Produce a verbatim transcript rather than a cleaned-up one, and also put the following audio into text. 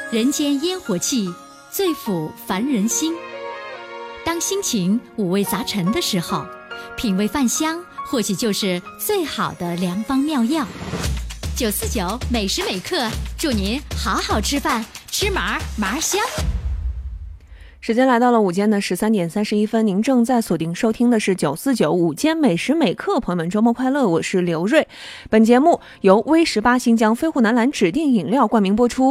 人间烟火气，最抚凡人心。当心情五味杂陈的时候，品味饭香或许就是最好的良方妙药。九四九每时每刻，祝您好好吃饭，吃麻麻香。 时间来到了午间的十三点三十一分，您正在锁定收听的是九四九午间每时每刻，朋友们周末快乐，我是刘瑞。本节目由威十八新疆飞狐男篮指定饮料冠名播出。